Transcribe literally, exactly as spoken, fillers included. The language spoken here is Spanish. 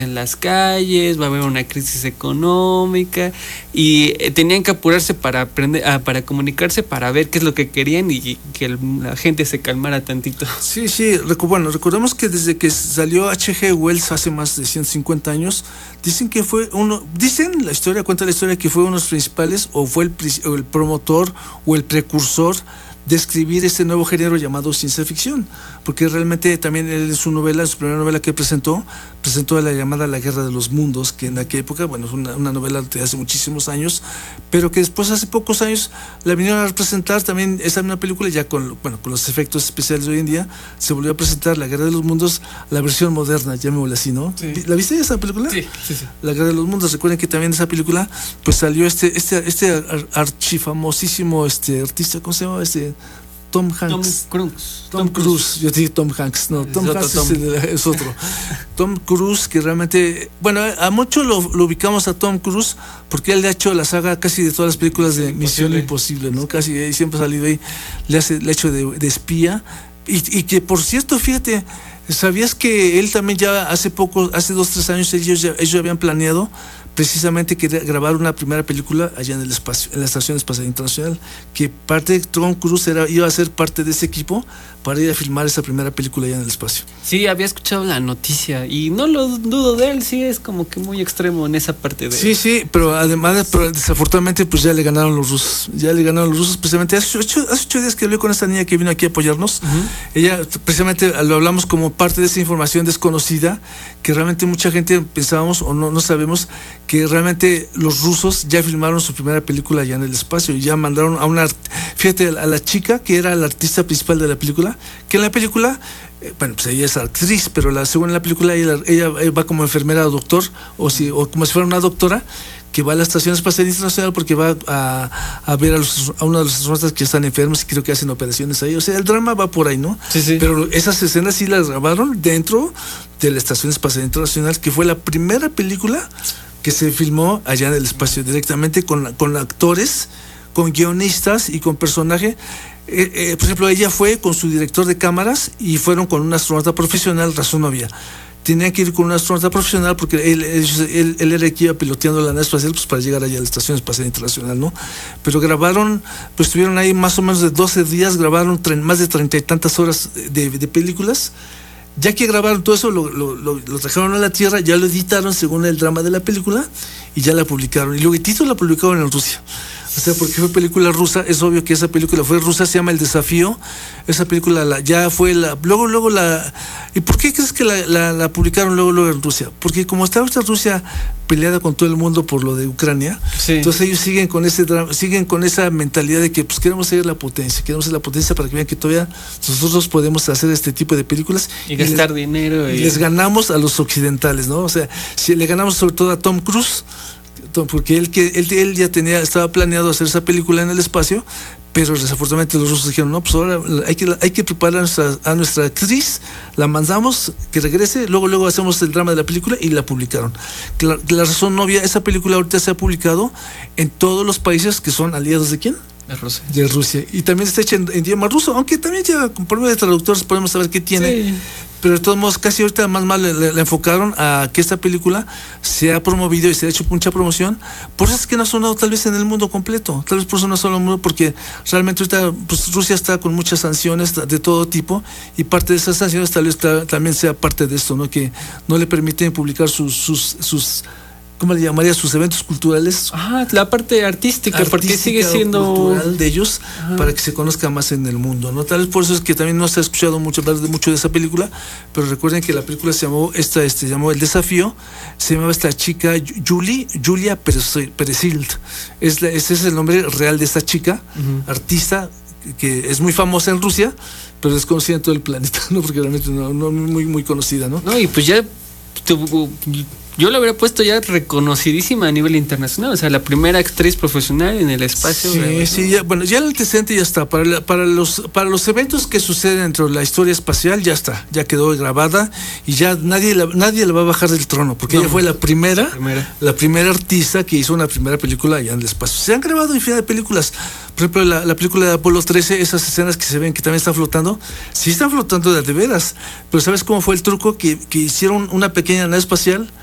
en las calles, va a haber una crisis económica y eh, tenían que apurarse para aprender, ah, para comunicarse, para ver qué es lo que querían y que el, la gente se calmara tantito. Sí, sí, recu- bueno, recordemos que desde que salió H G Wells hace más de ciento cincuenta años, dicen que fue uno, dicen la historia, cuenta la historia que fue uno de los principales o fue el, o el promotor o el precursor de escribir este nuevo género llamado ciencia ficción, porque realmente también él en su novela, en su primera novela que presentó, presentó la llamada La Guerra de los Mundos, que en aquella época, bueno, es una, una novela de hace muchísimos años, pero que después hace pocos años la vinieron a presentar también esa misma película, ya con, bueno, con los efectos especiales de hoy en día, se volvió a presentar La Guerra de los Mundos, la versión moderna, llamémosla así, ¿no? Sí. ¿La viste esa película? Sí, sí, sí. La Guerra de los Mundos. Recuerden que también en esa película pues salió este este este ar- archifamosísimo este artista, ¿cómo se llama? Este Tom Hanks. Tom Cruise. Tom, Tom Cruise. Yo dije Tom Hanks, no, Tom es Hanks otro es, el, es otro. Tom Cruise, que realmente, bueno, a mucho lo, lo ubicamos a Tom Cruise porque él le ha hecho la saga casi de todas las películas de Misión Imposible, ¿no? Casi eh, siempre ha salido ahí, le hace le ha hecho de, de espía y, y que por cierto, fíjate, ¿sabías que él también ya hace poco, hace dos, tres años, ellos ya, ellos habían planeado precisamente quería grabar una primera película allá en el espacio, en la Estación Espacial Internacional, que parte de Tom Cruise era, iba a ser parte de ese equipo para ir a filmar esa primera película allá en el espacio? Sí, había escuchado la noticia y no lo dudo de él, sí es como que muy extremo en esa parte de... Sí, sí, pero además, pero desafortunadamente pues ya le ganaron los rusos, ya le ganaron los rusos precisamente. Hace ocho, hace ocho días que hablé con esta niña que vino aquí a apoyarnos, uh-huh. Ella precisamente lo hablamos como parte de esa información desconocida, que realmente mucha gente pensábamos o no, no sabemos que realmente los rusos ya filmaron su primera película allá en el espacio y ya mandaron a una, fíjate, a la chica que era la artista principal de la película, que en la película, eh, bueno, pues ella es actriz, pero la, según la película ella, ella va como enfermera o doctor, o, si, o como si fuera una doctora, que va a la Estación Espacial Internacional porque va a, a ver a, los, a uno de los astronautas que están enfermos y creo que hacen operaciones ahí. O sea, el drama va por ahí, ¿no? Sí, sí. Pero esas escenas sí las grabaron dentro de la Estación Espacial Internacional, que fue la primera película que se filmó allá en el espacio, directamente con, con actores, con guionistas y con personaje. Eh, eh, por ejemplo, ella fue con su director de cámaras y fueron con un astronauta profesional, razón no había. Tenían que ir con un astronauta profesional porque él, él, él, él era el que iba piloteando la nave espacial pues, para llegar allá a la Estación Espacial Internacional, ¿no? Pero grabaron, pues estuvieron ahí más o menos de doce días, grabaron tre- más de treinta y tantas horas de, de películas. Ya que grabaron todo eso, lo, lo, lo, lo trajeron a la Tierra, ya lo editaron según el drama de la película y ya la publicaron. Y luego el título la publicaron en Rusia. O sea, porque fue película rusa, es obvio que esa película fue rusa, se llama El Desafío. Esa película la, ya fue la... Luego, luego la... ¿Y por qué crees que la, la, la publicaron luego, luego en Rusia? Porque como está ahorita Rusia peleada con todo el mundo por lo de Ucrania, sí. Entonces ellos siguen con ese drama, siguen con esa mentalidad de que pues queremos ser la potencia, queremos ser la potencia para que vean que todavía nosotros podemos hacer este tipo de películas. Y, y gastar les, dinero. Y y... les ganamos a los occidentales, ¿no? O sea, si le ganamos sobre todo a Tom Cruise, porque él, que él, él ya tenía, estaba planeado hacer esa película en el espacio, pero desafortunadamente los rusos dijeron, no, pues ahora hay que, hay que preparar a nuestra, a nuestra actriz, la mandamos, que regrese, luego luego hacemos el drama de la película y la publicaron. Que la, que la razón no había, esa película ahorita se ha publicado en todos los países que son aliados de ¿quién? De Rusia. De Rusia. Y también está hecha en, en idioma ruso, aunque también ya por medio de traductores podemos saber qué tiene. Sí. Pero de todos modos, casi ahorita más mal le, le, le enfocaron a que esta película se ha promovido y se ha hecho mucha promoción. Por eso es que no ha sonado tal vez en el mundo completo. Tal vez por eso no ha sonado en el mundo, porque realmente ahorita pues, Rusia está con muchas sanciones de todo tipo y parte de esas sanciones tal vez ta, también sea parte de esto, ¿no? Que no le permiten publicar sus... sus, sus ¿cómo le llamaría? Sus eventos culturales. Ah, la parte artística, artística porque sigue siendo cultural de ellos. Ajá. Para que se conozca más en el mundo, ¿no? Tal vez por eso es que también no se ha escuchado mucho hablar de mucho de esa película, pero recuerden que la película se llamó esta este se llamó El Desafío, se llamaba esta chica Julie, Julia Peresild. Es la, ese es el nombre real de esta chica, uh-huh. Artista que es muy famosa en Rusia, pero desconocida en todo el planeta, ¿no? Porque realmente no, no muy muy conocida, ¿no? No, y pues ya tu, yo la hubiera puesto ya reconocidísima a nivel internacional, o sea, la primera actriz profesional en el espacio. Sí, ¿no? Sí, ya, bueno, ya el antecedente ya está. Para, la, para, los, para los eventos que suceden dentro de la historia espacial, ya está, ya quedó grabada y ya nadie la, nadie la va a bajar del trono, porque no, ella fue la primera, la primera, la primera artista que hizo una primera película allá en el espacio. Se han grabado infinidad de películas. Por ejemplo, la, la película de Apolo trece, esas escenas que se ven que también están flotando, sí están flotando de, de veras, pero ¿sabes cómo fue el truco? Que, que hicieron una pequeña nave espacial